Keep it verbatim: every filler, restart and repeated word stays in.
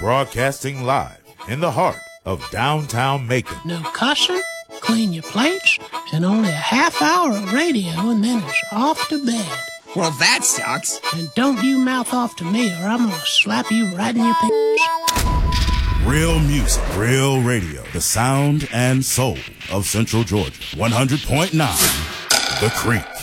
Broadcasting live in the heart of downtown Macon. No cussing, clean your plates, and only a half hour of radio, and then it's off to bed. Well, that sucks. And don't you mouth off to me, or I'm gonna slap you right in your p***. Real music, real radio. The sound and soul of Central Georgia. one hundred point nine The Creek.